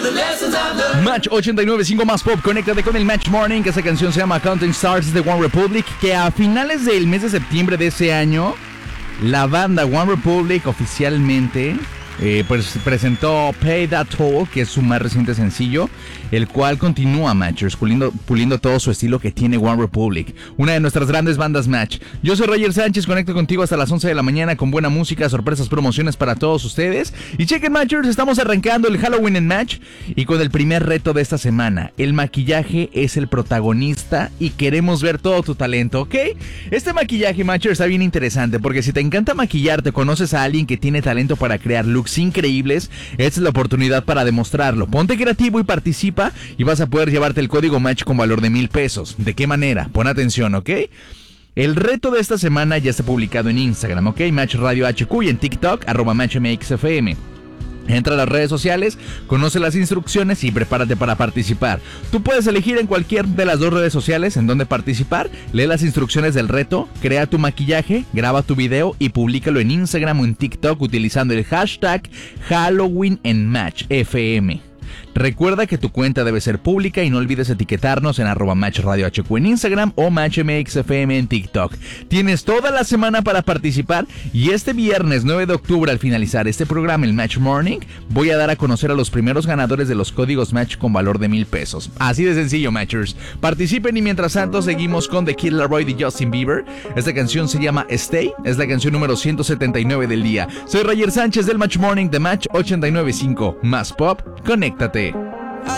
Match 89.5 más pop, conéctate con el Match Morning. Esa canción se llama Counting Stars de One Republic, que a finales del mes de septiembre de ese año, la banda One Republic oficialmente pues presentó Pay That Toll, que es su más reciente sencillo, el cual continúa, Matchers, puliendo todo su estilo que tiene One Republic, una de nuestras grandes bandas, Match. Yo soy Roger Sánchez, conecto contigo hasta las 11 de la mañana con buena música, sorpresas, promociones para todos ustedes. Y chequen, Matchers, estamos arrancando el Halloween en Match y con el primer reto de esta semana. El maquillaje es el protagonista y queremos ver todo tu talento, ¿ok? Este maquillaje, Matchers, está bien interesante porque si te encanta maquillarte, conoces a alguien que tiene talento para crear looks increíbles, esta es la oportunidad para demostrarlo. Ponte creativo y participa y vas a poder llevarte el código Match con valor de $1,000. ¿De qué manera? Pon atención, ¿ok? El reto de esta semana ya está publicado en Instagram, ¿ok? Match Radio HQ y en TikTok, @MatchMXFM. Entra a las redes sociales, conoce las instrucciones y prepárate para participar. Tú puedes elegir en cualquier de las dos redes sociales en donde participar, lee las instrucciones del reto, crea tu maquillaje, graba tu video y públicalo en Instagram o en TikTok utilizando el hashtag Halloween en Match FM. Recuerda que tu cuenta debe ser pública y no olvides etiquetarnos en @MatchRadioHQ en Instagram o MatchMXFM en TikTok. Tienes toda la semana para participar y este viernes 9 de octubre, al finalizar este programa, el Match Morning, voy a dar a conocer a los primeros ganadores de los códigos Match con valor de $1,000. Así de sencillo, Matchers. Participen y mientras tanto seguimos con The Kid Laroi de Justin Bieber. Esta canción se llama Stay, es la canción número 179 del día. Soy Roger Sánchez del Match Morning de Match 89.5. Más pop, conéctate.